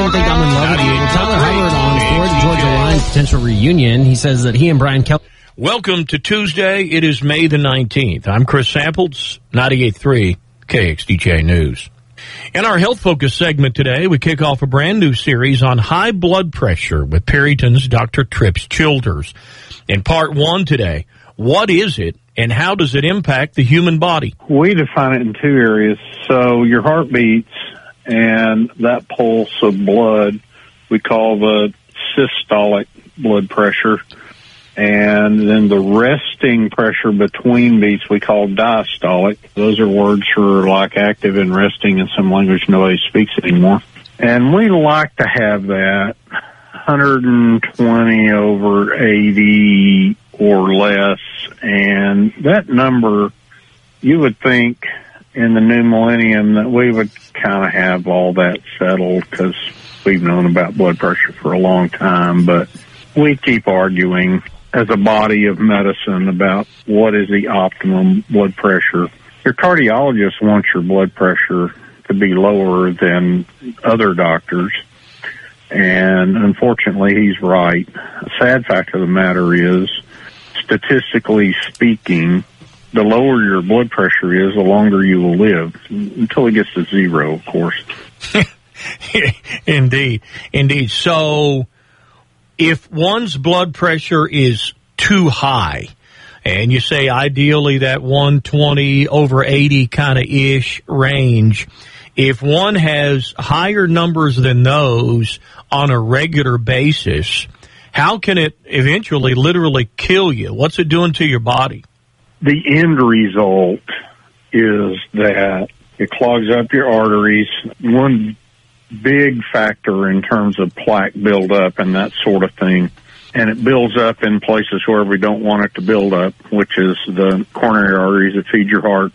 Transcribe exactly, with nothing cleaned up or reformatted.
Don't Think I'm in Love with You. Well, Tyler Hubbard on for the Georgia Line potential reunion. He says that he and Brian Kelly. Welcome to Tuesday. It is May the nineteenth. I'm Chris Samples, ninety-eight point three K X D J News. In our Health Focus segment today, we kick off a brand new series on high blood pressure with Perryton's Doctor Trips Childers. In part one today, what is it and how does it impact the human body? We define it in two areas. So your heart beats and that pulse of blood we call the systolic blood pressure. And then the resting pressure between beats we call diastolic. Those are words for like active and resting in some language nobody speaks anymore. And we like to have that one hundred twenty over eighty or less. And that number, you would think in the new millennium that we would kind of have all that settled because we've known about blood pressure for a long time. But we keep arguing as a body of medicine about what is the optimum blood pressure. Your cardiologist wants your blood pressure to be lower than other doctors, and unfortunately he's right. The sad fact of the matter is, statistically speaking, the lower your blood pressure is, the longer you will live, until it gets to zero, of course. Indeed. Indeed. So if one's blood pressure is too high, and you say ideally that one twenty over eighty kind of ish range, if one has higher numbers than those on a regular basis, how can it eventually literally kill you? What's it doing to your body? The end result is that it clogs up your arteries. One big factor in terms of plaque buildup and that sort of thing. And it builds up in places where we don't want it to build up, which is the coronary arteries that feed your heart